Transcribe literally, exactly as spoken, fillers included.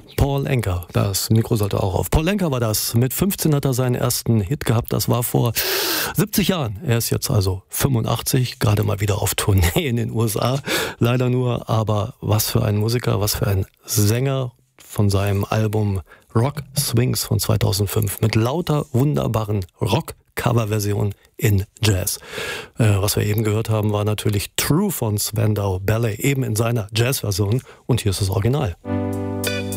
Paul Anka, das Mikro sollte auch auf. Paul Anka war das. Mit fünfzehn hat er seinen ersten Hit gehabt. Das war vor siebzig Jahren. Er ist jetzt also fünfundachtzig, gerade mal wieder auf Tournee in den U S A. Leider nur, aber was für ein Musiker, was für ein Sänger von seinem Album Rock Swings von zweitausendfünf mit lauter wunderbaren Rock-Cover-Versionen in Jazz. Äh, was wir eben gehört haben, war natürlich True von Spandau Ballet, eben in seiner Jazz-Version. Und hier ist das Original.